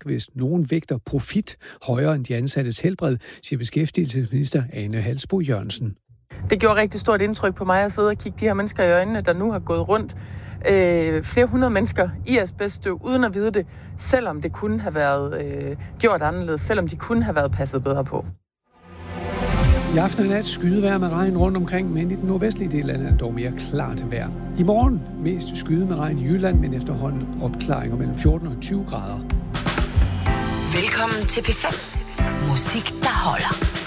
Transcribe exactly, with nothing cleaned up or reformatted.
hvis nogen vægter profit højere end de ansattes helbred, siger beskæftigelsesminister Ane Halsboe-Jørgensen. Det gjorde rigtig stort indtryk på mig at sidde og kigge de her mennesker i øjnene, der nu har gået rundt øh, flere hundrede mennesker i asbeststøv, uden at vide det, selvom det kunne have været øh, gjort anderledes, selvom de kunne have været passet bedre på. I aften og nat skydevejr med regn rundt omkring, men i den nordvestlige del af landet dog mere klart vejr. I morgen mest skyde med regn i Jylland, men efterhånden opklaringer mellem fjorten og tyve grader. Velkommen til P fem. Musik, der holder.